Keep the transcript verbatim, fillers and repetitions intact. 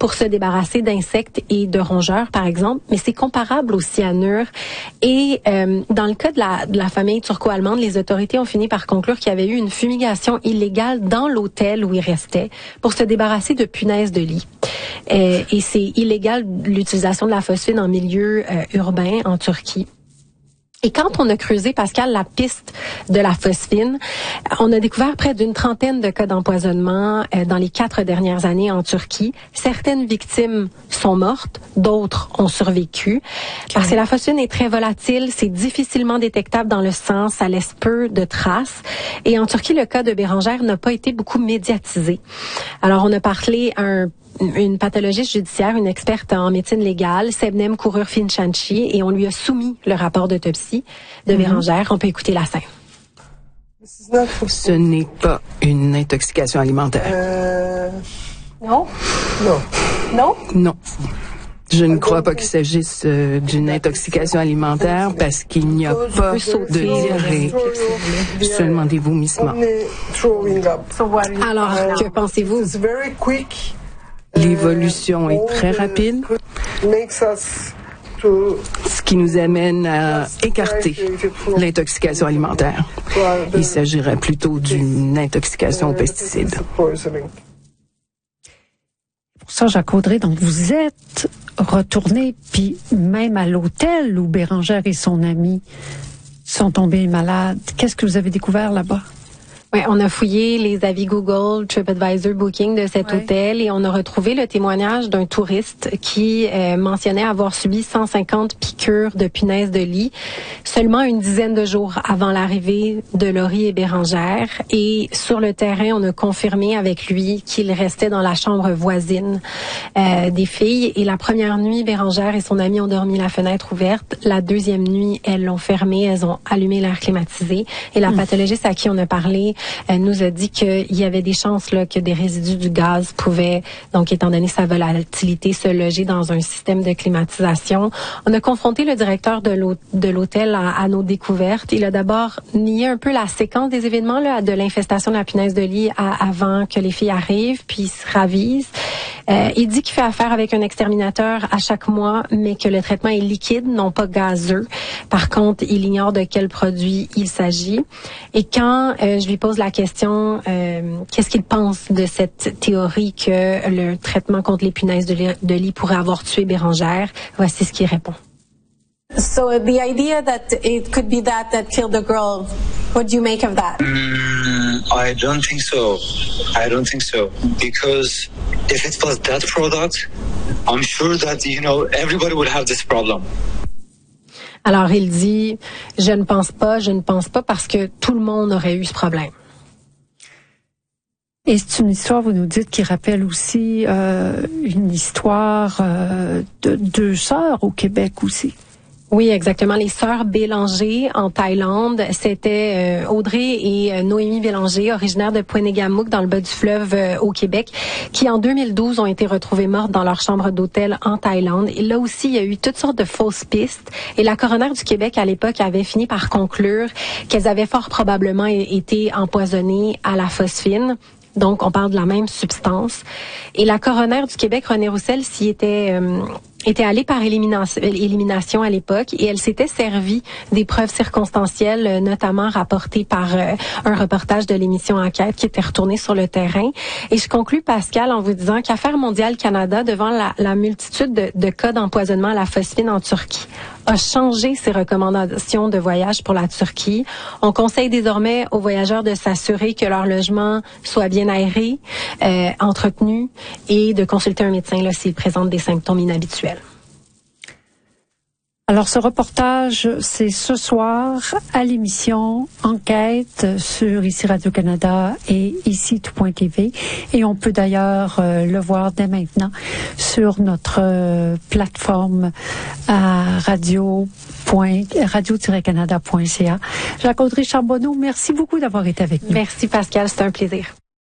pour se débarrasser d'insectes et de rongeurs, par exemple, mais c'est comparable aux cyanures. Et euh, dans le cas de la, de la famille turco-allemande, les autorités ont fini par conclure qu'il y avait eu une fumigation illégale dans l'hôtel où ils restaient pour se débarrasser de punaises de lit. Euh, et c'est illégal l'utilisation de la phosphine en milieu euh, urbain en Turquie. Et quand on a creusé, Pascal, la piste de la phosphine, on a découvert près d'une trentaine de cas d'empoisonnement euh, dans les quatre dernières années en Turquie. Certaines victimes sont mortes, d'autres ont survécu. Okay. Parce que la phosphine est très volatile, c'est difficilement détectable dans le sang, ça laisse peu de traces. Et en Turquie, le cas de Bérengère n'a pas été beaucoup médiatisé. Alors, on a parlé à un une pathologiste judiciaire, une experte en médecine légale, Sebnem Kourur Finchanchi, et on lui a soumis le rapport d'autopsie de mm-hmm. Bérengère. On peut écouter la scène. Ce n'est pas une intoxication alimentaire. Euh... Non? Non. Non? Non. Je ne crois pas qu'il s'agisse euh, d'une intoxication alimentaire parce qu'il n'y a pas de diarrhée, seulement des vomissements. Alors, que pensez-vous? L'évolution est très rapide, ce qui nous amène à écarter l'intoxication alimentaire. Il s'agirait plutôt d'une intoxication aux pesticides. Pour ça, Jacques Audrey, donc vous êtes retourné, puis même à l'hôtel où Bérengère et son ami sont tombés malades. Qu'est-ce que vous avez découvert là-bas? Oui, on a fouillé les avis Google, TripAdvisor, Booking de cet ouais. hôtel et on a retrouvé le témoignage d'un touriste qui euh, mentionnait avoir subi cent cinquante piqûres de punaises de lit seulement une dizaine de jours avant l'arrivée de Laurie et Bérengère. Et sur le terrain, on a confirmé avec lui qu'il restait dans la chambre voisine euh, des filles. Et la première nuit, Bérengère et son ami ont dormi la fenêtre ouverte. La deuxième nuit, elles l'ont fermée, elles ont allumé l'air climatisé. Et la mmh. pathologiste à qui on a parlé Elle nous a dit qu'il y avait des chances là, que des résidus du gaz pouvaient, donc étant donné sa volatilité, se loger dans un système de climatisation. On a confronté le directeur de l'hôtel à, à nos découvertes. Il a d'abord nié un peu la séquence des événements là, de l'infestation de la punaise de lit à, avant que les filles arrivent, puis se ravisent. Euh, il dit qu'il fait affaire avec un exterminateur à chaque mois, mais que le traitement est liquide, non pas gazeux. Par contre, il ignore de quel produit il s'agit. Et quand euh, je lui pose la question, euh, qu'est-ce qu'il pense de cette théorie que le traitement contre les punaises de lit, de lit pourrait avoir tué Bérengère, voici ce qu'il répond. So the idea that it could be that that killed the girl, what do you make of that? Mm, I don't think so. I don't think so. Because if it was that product, I'm sure that, you know, everybody would have this problem. Alors il dit, je ne pense pas, je ne pense pas parce que tout le monde aurait eu ce problème. Et c'est une histoire, vous nous dites, qui rappelle aussi euh, une histoire euh, de deux sœurs au Québec aussi. Oui, exactement. Les sœurs Bélanger en Thaïlande, c'était euh, Audrey et euh, Noémie Bélanger, originaires de Pointe-Égamouk dans le bas du fleuve euh, au Québec, qui en deux mille douze ont été retrouvées mortes dans leur chambre d'hôtel en Thaïlande. Et là aussi, il y a eu toutes sortes de fausses pistes. Et la coroner du Québec, à l'époque, avait fini par conclure qu'elles avaient fort probablement été empoisonnées à la phosphine. Donc, on parle de la même substance. Et la coroner du Québec, Renée Roussel, s'y était... Euh, était allée par élimination, élimination à l'époque et elle s'était servie des preuves circonstancielles, notamment rapportées par euh, un reportage de l'émission Enquête qui était retourné sur le terrain. Et je conclus, Pascal, en vous disant qu'Affaires mondiales Canada, devant la, la multitude de, de cas d'empoisonnement à la phosphine en Turquie, a changé ses recommandations de voyage pour la Turquie. On conseille désormais aux voyageurs de s'assurer que leur logement soit bien aéré, euh, entretenu et de consulter un médecin là, s'ils présentent des symptômes inhabituels. Alors, ce reportage, c'est ce soir à l'émission Enquête sur ici Radio-Canada et ici tout point T V. Et on peut d'ailleurs euh, le voir dès maintenant sur notre euh, plateforme à radio tiret canada point c a. Jacques Audrey Charbonneau, merci beaucoup d'avoir été avec nous. Merci Pascal, c'est un plaisir.